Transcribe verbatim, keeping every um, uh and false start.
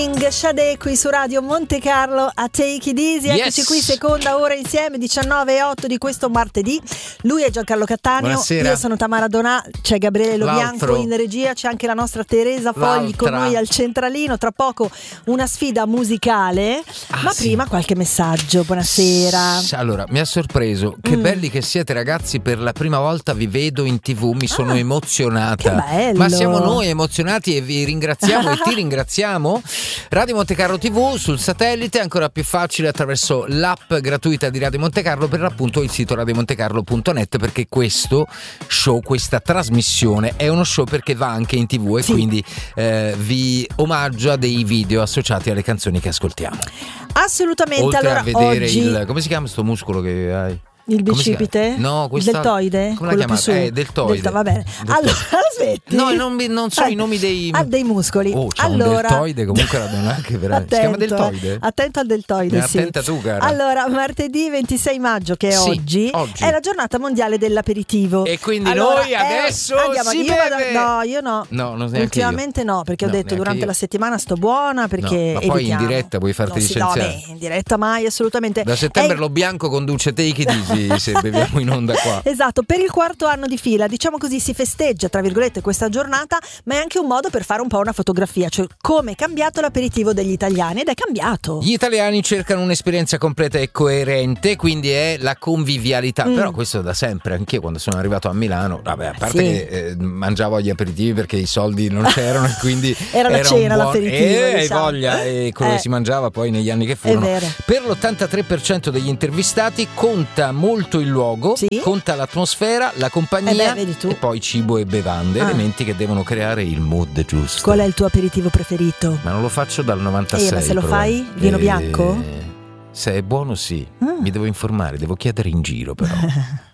Sade qui su Radio Monte Carlo a Take It Easy. Yes. Eccoci qui, seconda ora insieme, diciannove e otto di questo martedì. Lui è Giancarlo Cattaneo. Buonasera. Io sono Tamara Donà, c'è Gabriele Lo L'altro. Bianco in regia, c'è anche la nostra Teresa Fogli L'altra. con noi al centralino. Tra poco una sfida musicale, Ah, ma sì. prima qualche messaggio. Buonasera. S- Allora, mi ha sorpreso. Che Mm. belli che siete, ragazzi. Per la prima volta vi vedo in tivù, mi sono Ah, emozionata. che bello. Ma siamo noi emozionati e vi ringraziamo e ti ringraziamo. Radio Monte Carlo tivù sul satellite, ancora più facile attraverso l'app gratuita di Radio Monte Carlo, per l'appunto il sito radiomontecarlo punto net, perché questo show, questa trasmissione è uno show perché va anche in tivù e Sì. quindi eh, vi omaggia dei video associati alle canzoni che ascoltiamo. Assolutamente. Oltre allora a vedere oggi il, come si chiama sto muscolo che hai? il Come si bicipite? chiama? No, questa, deltoide? come la Quello più chiamate? su. Eh, deltoide. Delto- va bene. Deltoide. Allora, aspetti. No, non, mi- non so Eh, i nomi dei. Ha dei muscoli. Oh, c'ha allora, un deltoide comunque la donna anche veramente. Si chiama attento, deltoide? eh. Attento al deltoide, Eh, sì. attenta tu, cara. Allora, martedì ventisei maggio, che è Sì, oggi, oggi. è la giornata mondiale dell'aperitivo. E quindi Allora, noi eh, adesso andiamo, si io vado- beve. no, io no. No, non neanche Ultimamente no, perché No, ho detto neanche durante io. la settimana sto buona, perché No, ma poi in evitiamo. diretta puoi farti Non si- no, licenziare. beh, in diretta mai, assolutamente. Da settembre È- Lo Bianco conduce Take It Easy se beviamo in onda qua. Esatto, per il quarto anno di fila, diciamo così, si festeggia tra virgolette questa giornata, ma è anche un modo per fare un po' una fotografia, cioè come è cambiato l'aperitivo degli italiani, ed è cambiato. Gli italiani cercano un'esperienza completa e coerente, quindi è la convivialità. Mm. Però questo da sempre, anch'io quando sono arrivato a Milano, vabbè, a parte Sì. che eh, mangiavo gli aperitivi perché i soldi non c'erano e quindi Era la un cena, buon- l'aperitivo, Eh, hai diciamo. voglia, e quello Eh. che si mangiava poi negli anni che furono. vero. Per l'ottantatré per cento degli intervistati conta molto il luogo, Sì. conta l'atmosfera, la compagnia Eh beh, vedi tu. e poi cibo e bevande, Ah. elementi che devono creare il mood giusto. Qual è il tuo aperitivo preferito? Ma non lo faccio dal novantasei. Eh, ma se lo però. fai? Vino bianco? Se è buono sì, Ah. mi devo informare, devo chiedere in giro però.